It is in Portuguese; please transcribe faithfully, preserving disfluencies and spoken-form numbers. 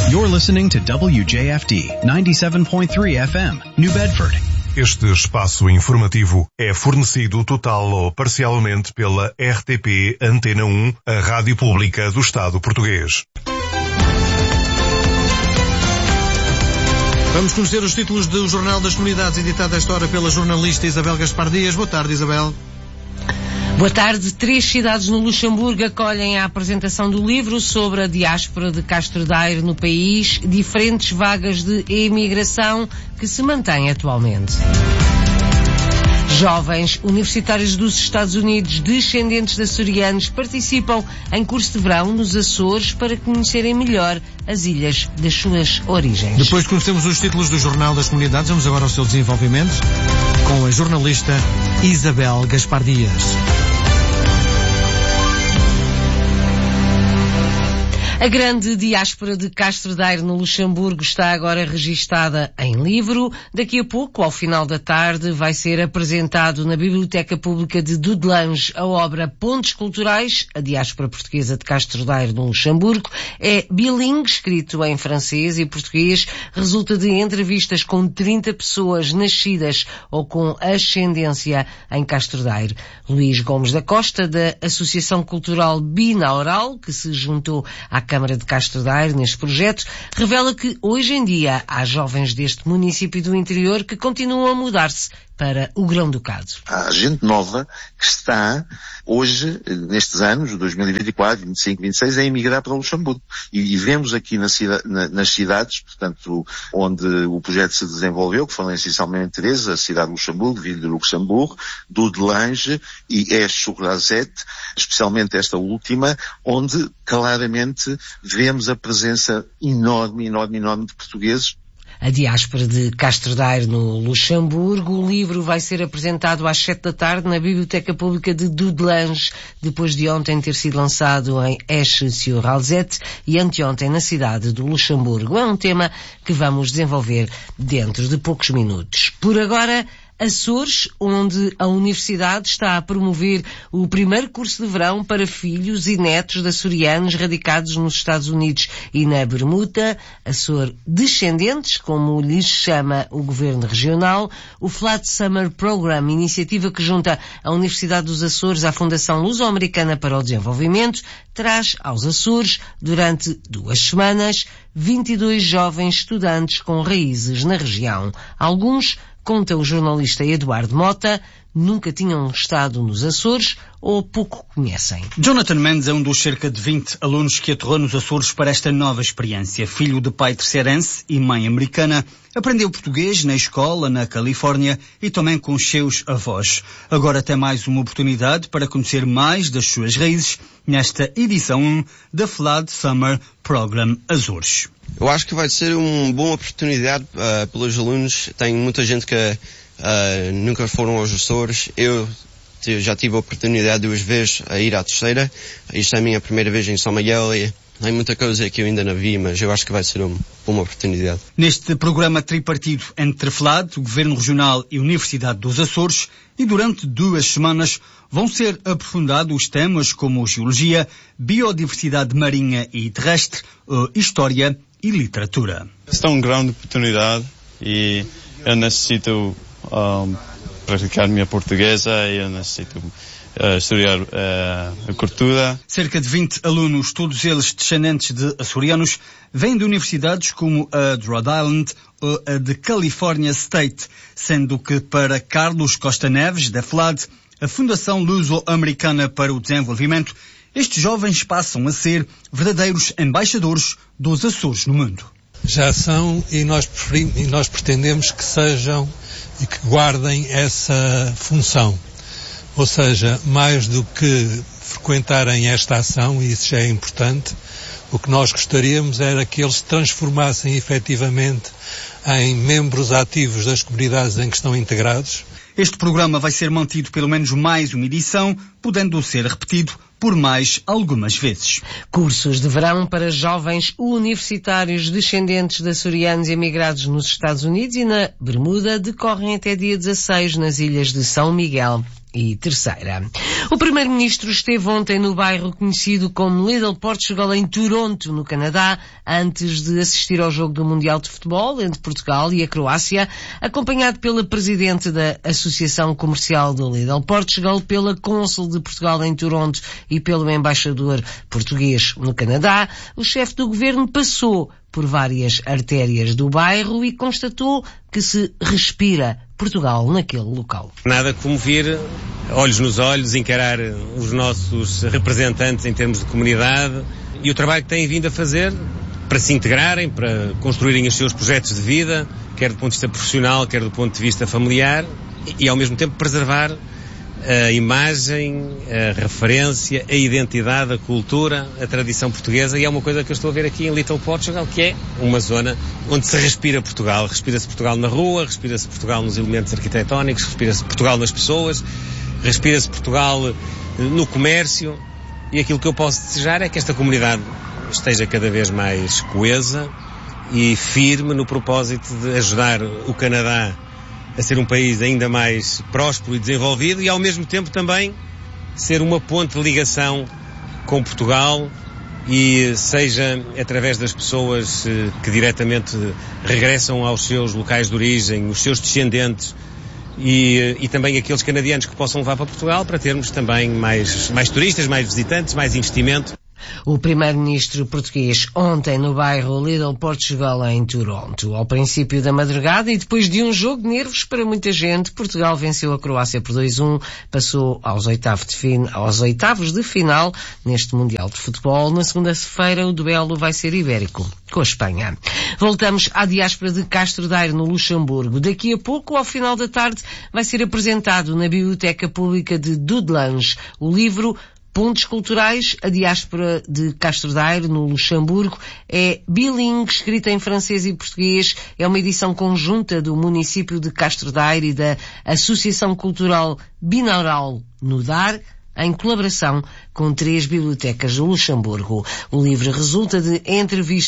You're listening to W J F D ninety-seven point three F M, New Bedford. Este espaço informativo é fornecido total ou parcialmente pela R T P Antena um, a rádio pública do Estado português. Vamos conhecer os títulos do Jornal das Comunidades, editado esta hora pela jornalista Isabel Gaspar Dias. Boa tarde, Isabel. Boa tarde. Três cidades no Luxemburgo acolhem a apresentação do livro sobre a diáspora de Castro Daire no país, diferentes vagas de emigração que se mantêm atualmente. Jovens universitários dos Estados Unidos, descendentes de açorianos, participam em curso de verão nos Açores para conhecerem melhor as ilhas das suas origens. Depois conhecemos os títulos do Jornal das Comunidades. Vamos agora ao seu desenvolvimento com a jornalista Isabel Gaspar Dias. A grande diáspora de Castro Daire no Luxemburgo está agora registada em livro. Daqui a pouco, ao final da tarde, vai ser apresentado na Biblioteca Pública de Dudelange a obra Pontes Culturais, a diáspora portuguesa de Castro Daire no Luxemburgo. É bilingue, escrito em francês e português, resulta de entrevistas com trinta pessoas nascidas ou com ascendência em Castro Daire. Luís Gomes da Costa, da Associação Cultural Binaural, que se juntou à Câmara de Castro Daire neste projeto, revela que hoje em dia há jovens deste município do interior que continuam a mudar-se para o Grão-Ducado. Há gente nova que está hoje, nestes anos, dois mil e vinte e quatro, vinte e cinco, vinte e seis, a emigrar para o Luxemburgo. E, e vemos aqui na cida, na, nas cidades, portanto, onde o projeto se desenvolveu, que foram essencialmente três, a cidade de Luxemburgo, Ville de Luxemburgo, Dudelange e Esch-sur-Alzette, especialmente esta última, onde claramente vemos a presença enorme, enorme, enorme de portugueses. A diáspora de Castro Daire no Luxemburgo. O livro vai ser apresentado às sete da tarde na Biblioteca Pública de Dudelange, depois de ontem ter sido lançado em Esch-sur-Alzette e anteontem na cidade do Luxemburgo. É um tema que vamos desenvolver dentro de poucos minutos. Por agora, Açores, onde a Universidade está a promover o primeiro curso de verão para filhos e netos de açorianos radicados nos Estados Unidos e na Bermuda, Açor Descendentes, como lhes chama o Governo Regional. O Flat Summer Program, iniciativa que junta a Universidade dos Açores à Fundação Luso-Americana para o Desenvolvimento, traz aos Açores, durante duas semanas, vinte e dois jovens estudantes com raízes na região. Alguns, conta o jornalista Eduardo Mota, nunca tinham estado nos Açores ou pouco conhecem. Jonathan Mendes é um dos cerca de vinte alunos que aterrou nos Açores para esta nova experiência. Filho de pai terceirense e mãe americana, aprendeu português na escola na Califórnia e também com os seus avós. Agora tem mais uma oportunidade para conhecer mais das suas raízes nesta edição um da Flat Summer Program Açores. Eu acho que vai ser uma boa oportunidade uh, pelos alunos. Tem muita gente que uh, nunca foram aos Açores. Eu já tive a oportunidade duas vezes a ir à terceira. Isto é a minha primeira vez em São Miguel e tem muita coisa que eu ainda não vi, mas eu acho que vai ser uma boa oportunidade. Neste programa tripartido entre F L A D, o Governo Regional e a Universidade dos Açores, e durante duas semanas vão ser aprofundados os temas como geologia, biodiversidade marinha e terrestre, história e literatura. Esta é uma grande oportunidade e eu necessito um, praticar a minha portuguesa e eu necessito uh, estudar uh, a cultura. Cerca de vinte alunos, todos eles descendentes de açorianos, vêm de universidades como a de Rhode Island ou a de California State, sendo que para Carlos Costa Neves, da F L A D, a Fundação Luso-Americana para o Desenvolvimento, estes jovens passam a ser verdadeiros embaixadores dos Açores no mundo. Já são e nós, preferimos, e nós pretendemos que sejam e que guardem essa função. Ou seja, mais do que frequentarem esta ação, e isso já é importante, o que nós gostaríamos era que eles se transformassem efetivamente em membros ativos das comunidades em que estão integrados. Este programa vai ser mantido pelo menos mais uma edição, podendo ser repetido por mais algumas vezes. Cursos de verão para jovens universitários descendentes de açorianos emigrados nos Estados Unidos e na Bermuda decorrem até dia dezasseis nas ilhas de São Miguel e terceira. O Primeiro-Ministro esteve ontem no bairro conhecido como Little Portugal, em Toronto, no Canadá, antes de assistir ao jogo do Mundial de Futebol entre Portugal e a Croácia, acompanhado pela Presidente da Associação Comercial do Little Portugal, pela Cônsul de Portugal em Toronto e pelo Embaixador português no Canadá. O chefe do governo passou por várias artérias do bairro e constatou que se respira Portugal naquele local. Nada como vir, olhos nos olhos, encarar os nossos representantes em termos de comunidade e o trabalho que têm vindo a fazer para se integrarem, para construírem os seus projetos de vida, quer do ponto de vista profissional, quer do ponto de vista familiar, e, e ao mesmo tempo preservar a imagem, a referência, a identidade, a cultura, a tradição portuguesa, e é uma coisa que eu estou a ver aqui em Little Portugal, que é uma zona onde se respira Portugal. Respira-se Portugal na rua, respira-se Portugal nos elementos arquitetónicos, respira-se Portugal nas pessoas, respira-se Portugal no comércio, e aquilo que eu posso desejar é que esta comunidade esteja cada vez mais coesa e firme no propósito de ajudar o Canadá a ser um país ainda mais próspero e desenvolvido e ao mesmo tempo também ser uma ponte de ligação com Portugal, e seja através das pessoas que diretamente regressam aos seus locais de origem, os seus descendentes e, e também aqueles canadianos que possam levar para Portugal, para termos também mais, mais turistas, mais visitantes, mais investimento. O Primeiro-Ministro português ontem no bairro Little Portugal em Toronto. Ao princípio da madrugada e depois de um jogo de nervos para muita gente, Portugal venceu a Croácia por dois a um, passou aos oitavos de, fin... aos oitavos de final neste Mundial de Futebol. Na segunda-feira o duelo vai ser ibérico com a Espanha. Voltamos à diáspora de Castro Daire, no Luxemburgo. Daqui a pouco, ao final da tarde, vai ser apresentado na Biblioteca Pública de Dudelange o livro Pontos Culturais, a diáspora de Castro Daire, no Luxemburgo. É bilingue, escrita em francês e português. É uma edição conjunta do município de Castro Daire e da Associação Cultural Binaural Nudar, em colaboração com três bibliotecas do Luxemburgo. O livro resulta de entrevistas